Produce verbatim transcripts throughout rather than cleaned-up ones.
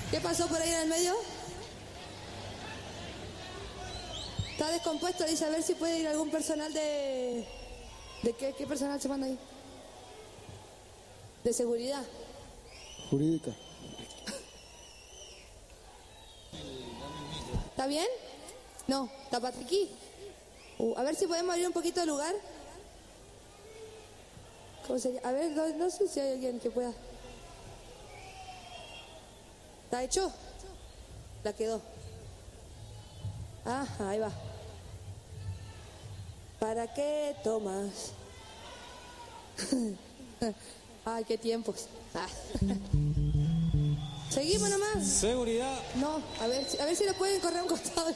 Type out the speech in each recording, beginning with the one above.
¿Qué pasó por ahí en el medio? Está descompuesto, dice a ver si puede ir algún personal de... ¿De qué, qué personal se manda ahí? De seguridad. Jurídica. ¿Está bien? No, está Patricky. Uh, a ver si podemos abrir un poquito de lugar. ¿Cómo sería? A ver, no, no sé si hay alguien que pueda. ¿Está hecho? La quedó. Ajá, ahí va. ¿Para qué tomas? Ay, qué tiempos. Ah. Seguimos nomás. Seguridad. No, a ver, a ver si lo pueden correr a un costado.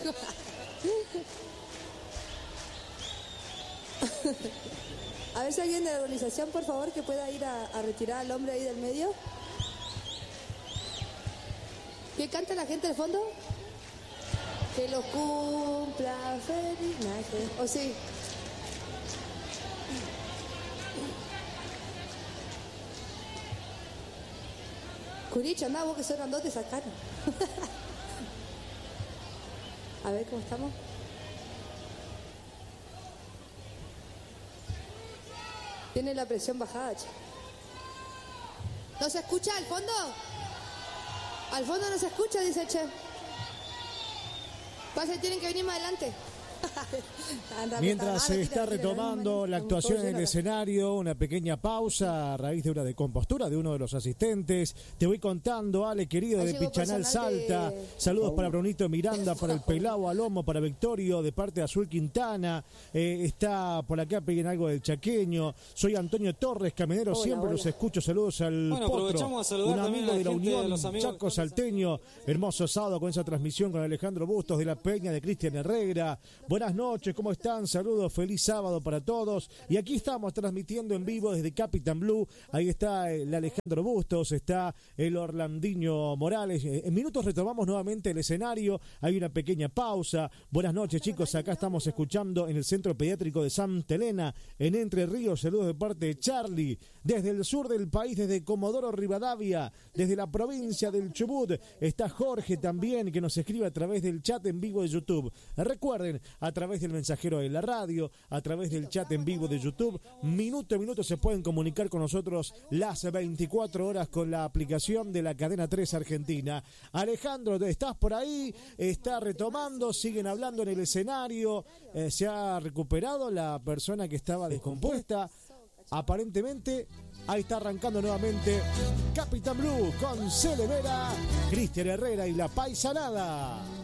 A ver si alguien de la organización, por favor, que pueda ir a, a retirar al hombre ahí del medio. ¿Qué canta la gente de fondo? Que los cumpla feliz. ¿O sí? Curicho, anda vos que sos grandote, sacaron. A ver cómo estamos. Tiene la presión bajada, che. ¿No se escucha al fondo? Al fondo no se escucha, dice che. Pasa, tienen que venir más adelante. Mientras se está retomando la actuación en el escenario, una pequeña pausa a raíz de una decompostura de uno de los asistentes. Te voy contando, Ale, querido, de Pichanal Salta. De... Saludos para Brunito Miranda, para el Pelao Alomo, para Victorio, de parte de Azul Quintana. Eh, está por acá, peguen algo del Chaqueño. Soy Antonio Torres, caminero, hola, siempre hola. Los escucho. Saludos al Bueno, Potro, aprovechamos a saludar un amigo también a la de la gente Unión de los amigos Chaco de Salteño. Hermoso sábado con esa transmisión con Alejandro Bustos de la Peña, de Cristian Herrera. Buenas noches, ¿cómo están? Saludos, feliz sábado para todos. Y aquí estamos transmitiendo en vivo desde Capitán Blue. Ahí está el Alejandro Bustos, está el Orlandinho Morales. En minutos retomamos nuevamente el escenario. Hay una pequeña pausa. Buenas noches, chicos. Acá estamos escuchando en el Centro Pediátrico de Santa Elena, en Entre Ríos. Saludos de parte de Charlie. Desde el sur del país, desde Comodoro Rivadavia, desde la provincia del Chubut, está Jorge también, que nos escribe a través del chat en vivo de YouTube. Recuerden, a través del mensajero de la radio, a través del chat en vivo de YouTube, minuto a minuto se pueden comunicar con nosotros las veinticuatro horas con la aplicación de la Cadena tres Argentina. Alejandro, ¿estás por ahí? Está retomando, siguen hablando en el escenario, eh, se ha recuperado la persona que estaba descompuesta. Aparentemente, ahí está arrancando nuevamente Capitán Blue con Cele Vera, Cristian Herrera y la Paisanada.